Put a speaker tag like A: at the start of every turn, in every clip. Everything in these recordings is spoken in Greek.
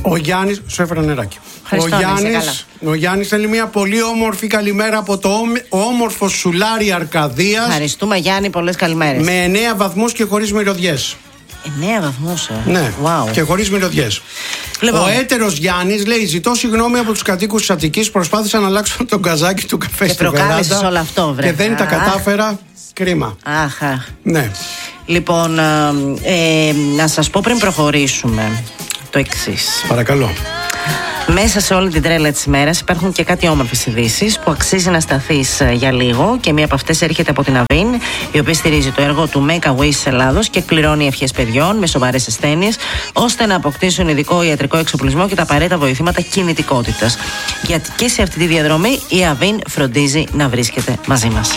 A: Ο Γιάννης, σου έφερα νεράκι.
B: Ο
A: Γιάννης θέλει μια πολύ όμορφη καλημέρα από το όμορφο Σουλάρι Αρκαδίας.
B: Ευχαριστούμε, Γιάννη, πολλές καλημέρες.
A: Με 9 βαθμούς και χωρίς μυρωδιές.
B: 9 βαθμούς,
A: Ναι,
B: wow.
A: Και χωρίς μυρωδιές.
B: Λοιπόν.
A: Ο έτερος Γιάννης λέει: ζητώ συγγνώμη από τους κατοίκους της Αττικής. Προσπάθησα να αλλάξω τον καζάκι του καφέ στη βεράντα.
B: Όλο αυτό, βρε.
A: Και δεν τα κατάφερα. Κρίμα.
B: Αχ.
A: Ναι.
B: Λοιπόν, να σας πω πριν προχωρήσουμε το εξής.
A: Παρακαλώ.
B: Μέσα σε όλη την τρέλα της ημέρας υπάρχουν και κάτι όμορφες ειδήσεις που αξίζει να σταθείς για λίγο, και μία από αυτές έρχεται από την Avin, η οποία στηρίζει το έργο του Make a Wish της Ελλάδος και εκπληρώνει ευχές παιδιών με σοβαρές ασθένειες, ώστε να αποκτήσουν ειδικό ιατρικό εξοπλισμό και τα απαραίτητα βοηθήματα κινητικότητας. Γιατί και σε αυτή τη διαδρομή η Avin φροντίζει να βρίσκεται μαζί μας.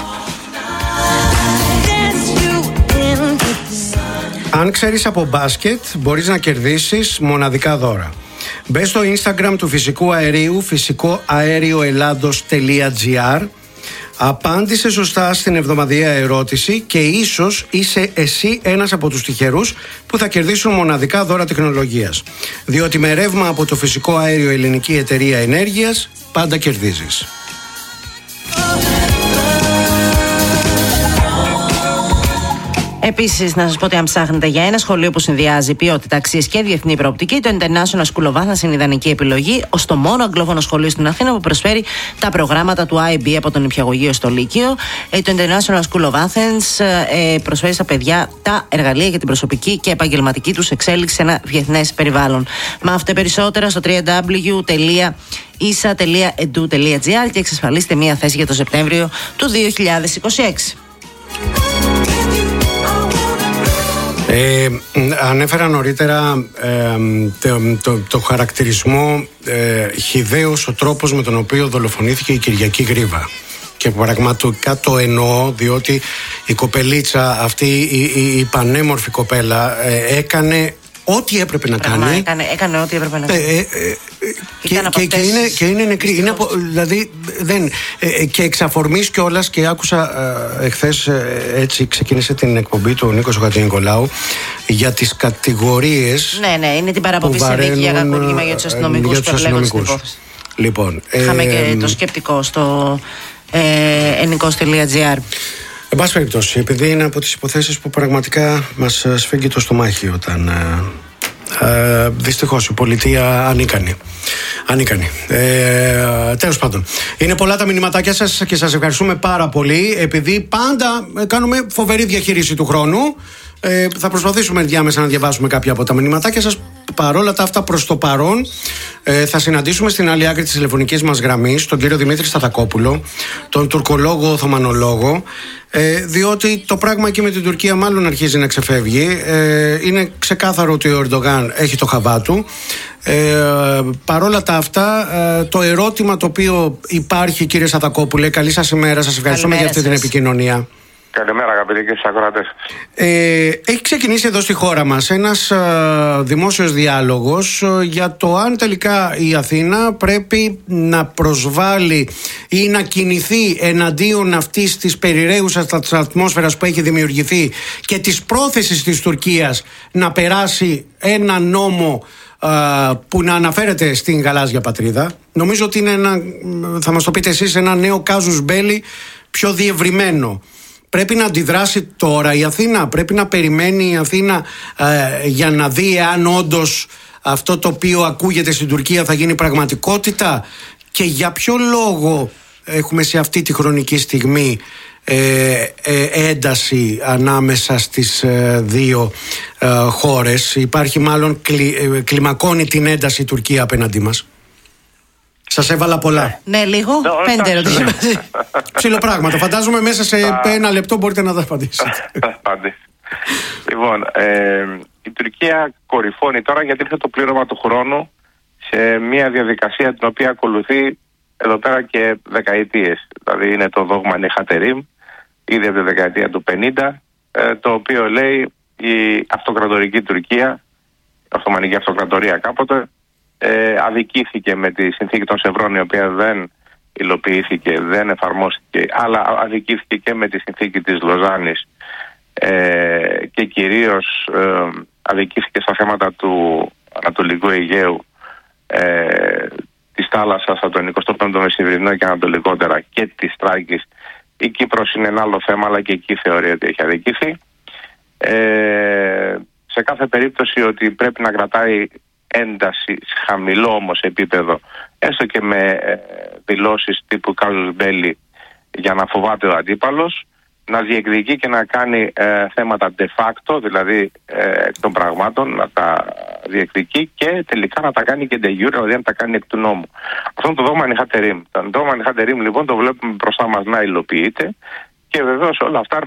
A: Αν ξέρεις από μπάσκετ, μπορείς να κερδίσεις μοναδικά δώρα. Μπες στο Instagram του Φυσικού Αερίου, φυσικοαερioelados.gr. Απάντησε σωστά στην εβδομαδιαία ερώτηση και ίσως είσαι εσύ ένας από τους τυχερούς που θα κερδίσουν μοναδικά δώρα τεχνολογίας. Διότι με ρεύμα από το Φυσικό Αέριο Ελληνική Εταιρεία Ενέργειας πάντα κερδίζεις.
B: Επίσης, να σας πω ότι αν ψάχνετε για ένα σχολείο που συνδυάζει ποιότητα, αξίες και διεθνή προοπτική, το International School of Athens είναι ιδανική επιλογή ως το μόνο αγγλόφωνο σχολείο στην Αθήνα που προσφέρει τα προγράμματα του IB από τον νηπιαγωγείο στο Λύκειο. Το International School of Athens προσφέρει στα παιδιά τα εργαλεία για την προσωπική και επαγγελματική τους εξέλιξη σε ένα διεθνές περιβάλλον. Μάθετε περισσότερα στο www.isa.edu.gr και εξασφαλίστε μία θέση για το Σεπτέμβριο του 2026.
A: Ανέφερα νωρίτερα το χαρακτηρισμό χυδαίος ο τρόπος με τον οποίο δολοφονήθηκε η Κυριακή Γρίβα. Και πραγματικά το εννοώ, διότι η κοπελίτσα αυτή, η πανέμορφη κοπέλα, έκανε ό,τι έπρεπε να κάνει.
B: Έκανε ό,τι έπρεπε να κάνει.
A: Και είναι νεκρή. Δηλαδή και εξ αφορμής κιόλας, και άκουσα εχθές, έτσι ξεκίνησε την εκπομπή του Νίκος Χατζηνικολάου, για τις κατηγορίες.
B: Ναι, είναι την παραπομπή σε δίκη για κακουργήμα για τους αστυνομικούς που εμπλέκονται στην υπόθεση.
A: Λοιπόν,
B: είχαμε και το σκεπτικό στο ενικός.gr.
A: Εν πάση περιπτώσει, επειδή είναι από τις υποθέσεις που πραγματικά μας σφίγγει το στομάχι όταν δυστυχώς η πολιτεία ανίκανη. Τέλος πάντων, είναι πολλά τα μηνυματάκια σας και σας ευχαριστούμε πάρα πολύ, επειδή πάντα κάνουμε φοβερή διαχείριση του χρόνου. Θα προσπαθήσουμε διάμεσα να διαβάσουμε κάποια από τα μηνυματάκια σας. Παρόλα τα αυτά, προς το παρόν θα συναντήσουμε στην άλλη άκρη της τηλεφωνικής μας γραμμής τον κύριο Δημήτρη Σταθακόπουλο, τον τουρκολόγο οθωμανολόγο, διότι το πράγμα εκεί με την Τουρκία μάλλον αρχίζει να ξεφεύγει. Είναι ξεκάθαρο ότι ο Ερντογάν έχει το χαβά του. Παρόλα τα αυτά, το ερώτημα το οποίο υπάρχει, κύριε Σταθακόπουλε, καλή σας ημέρα, σας ευχαριστούμε για αυτή την επικοινωνία.
C: Καλημέρα, αγαπητοί και στους ακροατές.
A: Έχει ξεκινήσει εδώ στη χώρα μας ένας δημόσιος διάλογος για το αν τελικά η Αθήνα πρέπει να προσβάλλει ή να κινηθεί εναντίον αυτής της περιραίουσας ατμόσφαιρας που έχει δημιουργηθεί και της πρόθεσης της Τουρκίας να περάσει ένα νόμο που να αναφέρεται στην γαλάζια πατρίδα. Νομίζω ότι είναι θα μας το πείτε εσείς, ένα νέο κάζους μπέλι πιο διευρυμένο. Πρέπει να αντιδράσει τώρα η Αθήνα, πρέπει να περιμένει η Αθήνα για να δει αν όντως αυτό το οποίο ακούγεται στην Τουρκία θα γίνει πραγματικότητα, και για ποιο λόγο έχουμε σε αυτή τη χρονική στιγμή ένταση ανάμεσα στις δύο χώρες. Υπάρχει μάλλον κλιμακώνει την ένταση η Τουρκία απέναντί μας. Σας έβαλα πολλά.
B: Ναι, λίγο. 5 ερωτήσεις μαζί.
A: Ψιλοπράγματα. Φαντάζομαι μέσα σε ένα λεπτό μπορείτε να τα απαντήσετε.
C: Λοιπόν, η Τουρκία κορυφώνει τώρα, γιατί ήρθε το πλήρωμα του χρόνου σε μια διαδικασία την οποία ακολουθεί εδώ πέρα και δεκαετίες. Δηλαδή είναι το δόγμα Νεχατερίμ, ήδη από τη δεκαετία του 50, το οποίο λέει η αυτοκρατορική Τουρκία, Οθωμανική Αυτοκρατορία κάποτε, αδικήθηκε με τη συνθήκη των Σευρών, η οποία δεν υλοποιήθηκε, δεν εφαρμόστηκε, αλλά αδικήθηκε και με τη συνθήκη της Λοζάνης, και κυρίως αδικήθηκε στα θέματα του Ανατολικού Αιγαίου της θάλασσας από τον 25ο μεσημβρινό και ανατολικότερα και της Θράκης. Η Κύπρος είναι ένα άλλο θέμα, αλλά και εκεί θεωρεί ότι έχει αδικηθεί. Σε κάθε περίπτωση ότι πρέπει να κρατάει ένταση σε χαμηλό όμως επίπεδο, έστω και με δηλώσεις τύπου Κάζους Μπέλη για να φοβάται ο αντίπαλος, να διεκδικεί και να κάνει θέματα de facto, δηλαδή εκ των πραγμάτων, να τα διεκδικεί και τελικά να τα κάνει και de jure, δηλαδή να τα κάνει εκ του νόμου. Αυτό είναι το δόγμα Νιχάτε Ρήμ. Το δόγμα Νιχάτε Ρήμ λοιπόν το βλέπουμε μπροστά μας να υλοποιείται και βεβαίως όλα αυτά